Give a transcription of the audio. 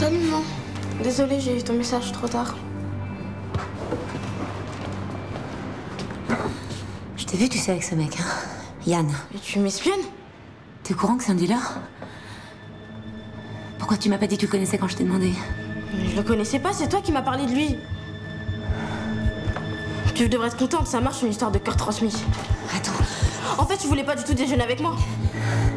Salut, maman. Désolée, j'ai eu ton message trop tard. Je t'ai vu, tu sais, avec ce mec, hein. Yann. Et tu m'espionnes? T'es au courant que c'est un dealer? Pourquoi tu m'as pas dit que tu le connaissais quand je t'ai demandé? Mais je le connaissais pas, c'est toi qui m'as parlé de lui. Tu devrais être contente, ça marche, une histoire de cœur transmis. Attends. En fait, tu voulais pas du tout déjeuner avec moi.